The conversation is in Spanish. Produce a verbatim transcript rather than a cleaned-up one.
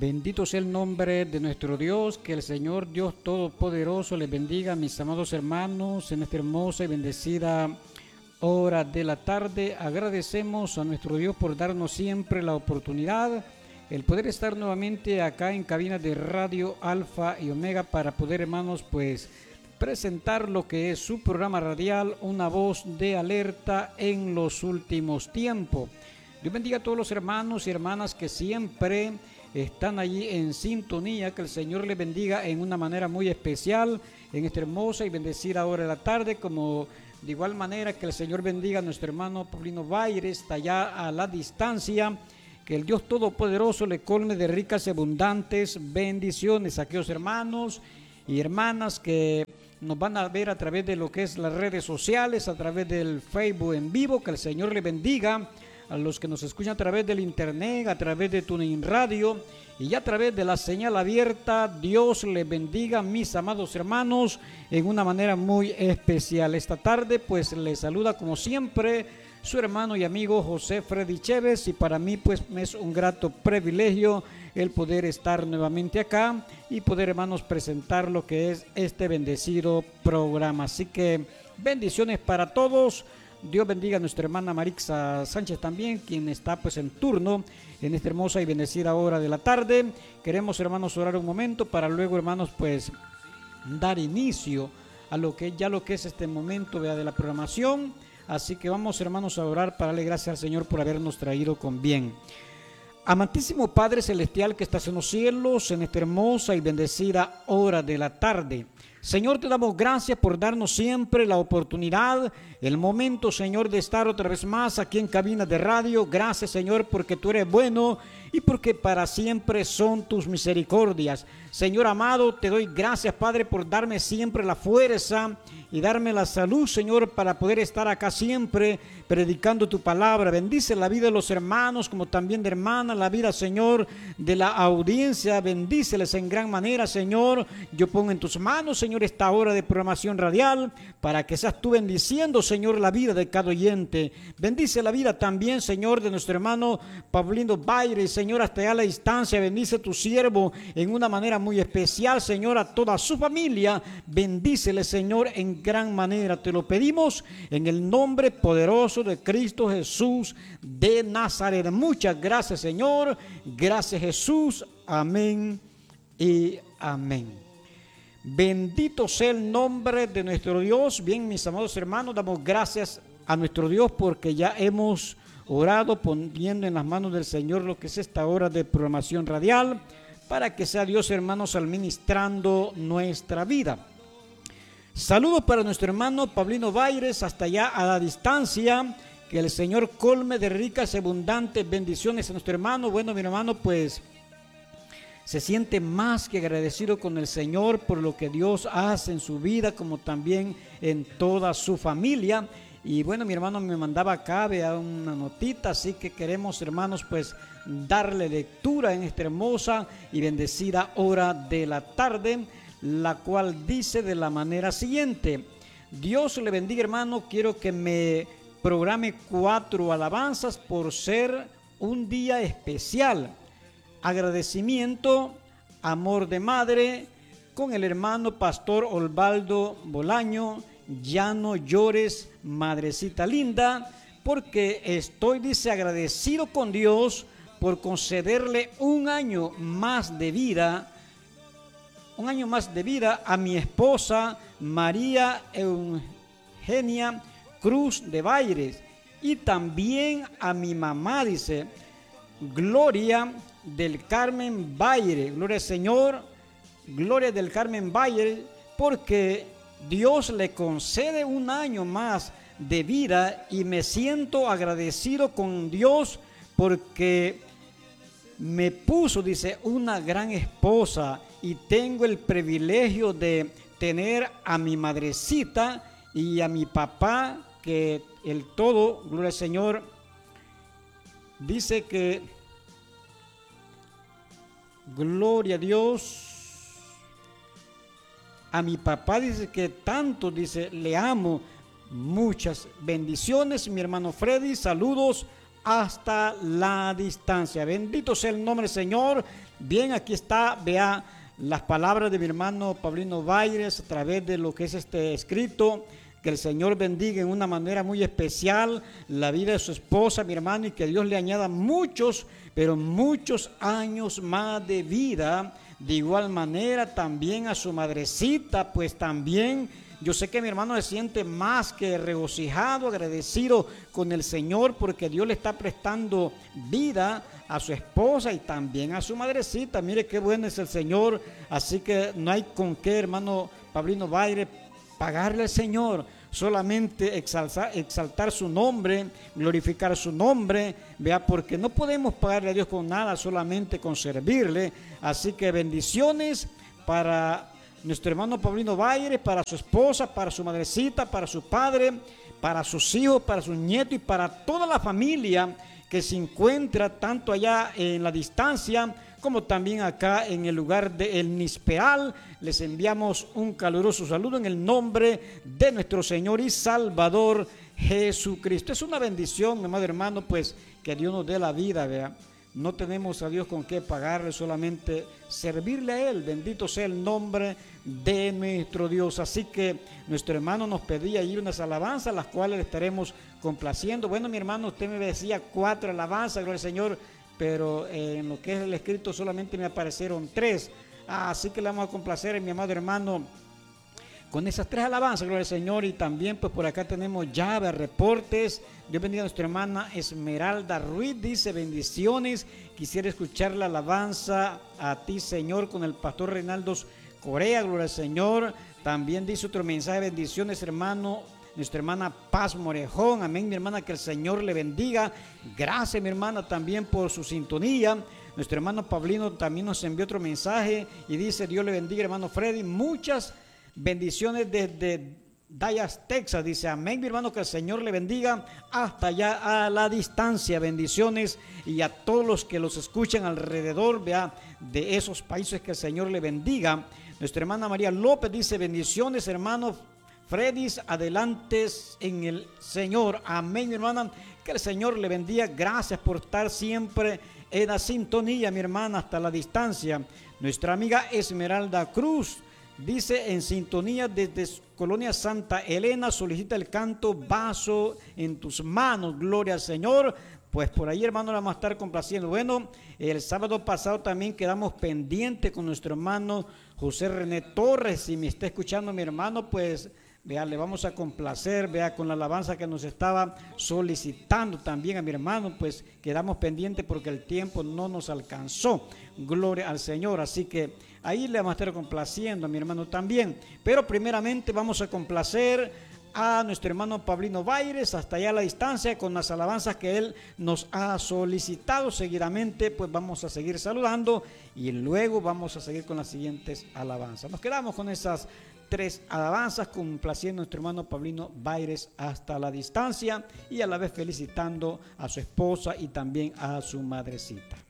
Bendito sea el nombre de nuestro Dios, que el Señor Dios Todopoderoso les bendiga, mis amados hermanos, en esta hermosa y bendecida hora de la tarde. Agradecemos a nuestro Dios por darnos siempre la oportunidad, el poder estar nuevamente acá en cabina de Radio Alfa y Omega para poder, hermanos, pues presentar lo que es su programa radial, Una Voz de Alerta en los Últimos Tiempos. Dios bendiga a todos los hermanos y hermanas que siempre están allí en sintonía, que el Señor les bendiga en una manera muy especial en esta hermosa y bendecida hora de la tarde, como de igual manera que el Señor bendiga a nuestro hermano Paulino Baires, está allá a la distancia, que el Dios Todopoderoso le colme de ricas y abundantes bendiciones a aquellos hermanos y hermanas que nos van a ver a través de lo que es las redes sociales, a través del Facebook en vivo, que el Señor le bendiga. A los que nos escuchan a través del internet, a través de TuneIn Radio y a través de la señal abierta, Dios les bendiga, mis amados hermanos, en una manera muy especial. Esta tarde pues les saluda como siempre su hermano y amigo José Freddy Chévez, y para mí pues es un grato privilegio el poder estar nuevamente acá y poder, hermanos, presentar lo que es este bendecido programa. Así que bendiciones para todos. Dios bendiga a nuestra hermana Marixa Sánchez también, quien está pues en turno en esta hermosa y bendecida hora de la tarde. Queremos, hermanos, orar un momento para luego, hermanos, pues dar inicio a lo que ya lo que es este momento, vea, de la programación. Así que vamos, hermanos, a orar para darle gracias al Señor por habernos traído con bien. Amantísimo Padre Celestial que estás en los cielos, en esta hermosa y bendecida hora de la tarde, Señor, te damos gracias por darnos siempre la oportunidad, el momento, Señor, de estar otra vez más aquí en cabina de radio. Gracias, Señor, porque tú eres bueno y porque para siempre son tus misericordias. Señor amado, te doy gracias, Padre, por darme siempre la fuerza y darme la salud, Señor, para poder estar acá siempre predicando tu palabra. Bendice la vida de los hermanos, como también de hermanas, la vida, Señor, de la audiencia. Bendíceles en gran manera, Señor. Yo pongo en tus manos, Señor, esta hora de programación radial, para que seas tú bendiciendo, Señor, la vida de cada oyente. Bendice la vida también, Señor, de nuestro hermano Paulino Baires, Señor, hasta allá a la distancia. Bendice a tu siervo en una manera muy especial, Señor, a toda su familia. Bendícele, Señor, en gran manera. Te lo pedimos en el nombre poderoso de Cristo Jesús de Nazaret. Muchas gracias, Señor. Gracias, Jesús. Amén y amén. Bendito sea el nombre de nuestro Dios. Bien, mis amados hermanos, damos gracias a nuestro Dios porque ya hemos orado poniendo en las manos del Señor lo que es esta hora de programación radial, para que sea Dios, hermanos, administrando nuestra vida. Saludos para nuestro hermano Paulino Baires, hasta allá a la distancia. Que el Señor colme de ricas y abundantes bendiciones a nuestro hermano. Bueno, mi hermano, pues se siente más que agradecido con el Señor por lo que Dios hace en su vida, como también en toda su familia. Y bueno, mi hermano me mandaba acá, vea, una notita, así que queremos, hermanos, pues darle lectura en esta hermosa y bendecida hora de la tarde, la cual dice de la manera siguiente: Dios le bendiga, hermano. Quiero que me programe cuatro alabanzas por ser un día especial. Agradecimiento, amor de madre, con el hermano pastor Osvaldo Bolaño. Ya no llores, madrecita linda, porque estoy, dice, agradecido con Dios por concederle un año más de vida, un año más de vida a mi esposa María Eugenia Cruz de Baires, y también a mi mamá, dice, Gloria del Carmen Baires. Gloria al Señor, Gloria del Carmen Baires, porque Dios le concede un año más de vida y me siento agradecido con Dios porque me puso, dice, una gran esposa, y tengo el privilegio de tener a mi madrecita y a mi papá, que el todo, gloria al Señor, dice que, gloria a Dios, a mi papá, dice que tanto, dice, le amo. Muchas bendiciones, mi hermano Freddy. Saludos hasta la distancia. Bendito sea el nombre del Señor. Bien, aquí está, vea las palabras de mi hermano Paulino Baires a través de lo que es este escrito. Que el Señor bendiga en una manera muy especial la vida de su esposa, mi hermano, y que Dios le añada muchos, pero muchos años más de vida. De igual manera también a su madrecita, pues también yo sé que mi hermano se siente más que regocijado, agradecido con el Señor, porque Dios le está prestando vida a su esposa y también a su madrecita. Mire qué bueno es el Señor, así que no hay con qué, hermano Paulino Baires, pagarle al Señor, solamente exaltar, exaltar su nombre, glorificar su nombre, vea, porque no podemos pagarle a Dios con nada, solamente con servirle. Así que bendiciones para nuestro hermano Paulino Baires, para su esposa, para su madrecita, para su padre, para sus hijos, para sus nietos y para toda la familia que se encuentra tanto allá en la distancia como también acá en el lugar de El Nispeal. Les enviamos un caluroso saludo en el nombre de nuestro Señor y Salvador Jesucristo. Es una bendición, mi amado hermano, pues que Dios nos dé la vida, vea. No tenemos a Dios con qué pagarle, solamente servirle a Él. Bendito sea el nombre de nuestro Dios. Así que nuestro hermano nos pedía ahí unas alabanzas, las cuales le estaremos complaciendo. Bueno, mi hermano, usted me decía cuatro alabanzas, gloria al Señor, pero eh, en lo que es el escrito solamente me aparecieron tres. Ah, así que le vamos a complacer a mi amado hermano con esas tres alabanzas, gloria al Señor. Y también pues por acá tenemos llaves, reportes. Dios bendiga a nuestra hermana Esmeralda Ruiz, dice bendiciones, quisiera escuchar la alabanza a ti, Señor, con el pastor Reinaldo Corea, gloria al Señor. También dice otro mensaje, bendiciones, hermano, nuestra hermana Paz Morejón, amén, mi hermana, que el Señor le bendiga. Gracias, mi hermana, también por su sintonía. Nuestro hermano Paulino también nos envió otro mensaje y dice, Dios le bendiga, hermano Freddy, muchas bendiciones desde Dallas, Texas, dice, amén, mi hermano, que el Señor le bendiga hasta allá a la distancia. Bendiciones, y a todos los que los escuchan alrededor, vea, de esos países, que el Señor le bendiga. Nuestra hermana María López dice, bendiciones, hermano Freddy, adelante en el Señor, amén, mi hermana, que el Señor le bendiga. Gracias por estar siempre en la sintonía, mi hermana, hasta la distancia. Nuestra amiga Esmeralda Cruz dice, en sintonía desde Colonia Santa Elena, solicita el canto Vaso en tus manos, gloria al Señor. Pues por ahí, hermano, la vamos a estar complaciendo. Bueno, el sábado pasado también quedamos pendientes con nuestro hermano José René Torres. Si me está escuchando mi hermano, pues vea, le vamos a complacer, vea, con la alabanza que nos estaba solicitando también a mi hermano, pues quedamos pendientes porque el tiempo no nos alcanzó, gloria al Señor. Así que ahí le vamos a estar complaciendo a mi hermano también, pero primeramente vamos a complacer a nuestro hermano Paulino Baires hasta allá a la distancia con las alabanzas que él nos ha solicitado. Seguidamente pues vamos a seguir saludando y luego vamos a seguir con las siguientes alabanzas. Nos quedamos con esas tres alabanzas, complaciendo a nuestro hermano Paulino Baires hasta la distancia y a la vez felicitando a su esposa y también a su madrecita.